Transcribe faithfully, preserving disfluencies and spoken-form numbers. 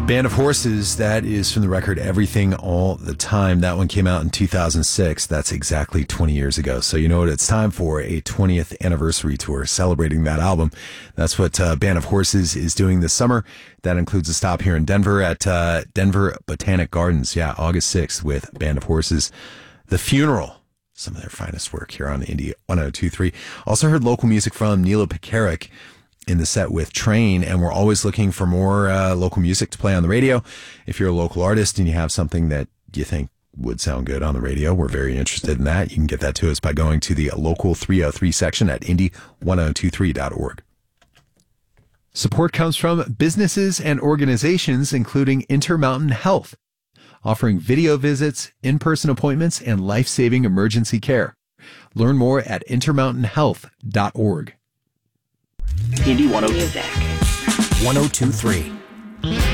Band of Horses, that is from the record Everything All the Time. That one came out in two thousand six. That's exactly twenty years ago. So you know what it's time for, a twentieth anniversary tour celebrating that album. That's what uh, Band of Horses is doing this summer. That includes a stop here in Denver at uh, Denver Botanic Gardens. Yeah, August sixth with Band of Horses. The Funeral, some of their finest work here on Indie one oh two point three. Also heard local music from Nilo Pekarek in the set with Train, and we're always looking for more uh, local music to play on the radio. If you're a local artist and you have something that you think would sound good on the radio, we're very interested in that. You can get that to us by going to the local three oh three section at indie one oh two three dot org. Support comes from businesses and organizations including Intermountain Health, offering video visits, in-person appointments, and life-saving emergency care. Learn more at intermountain health dot org. Indie one oh two. one oh two point three.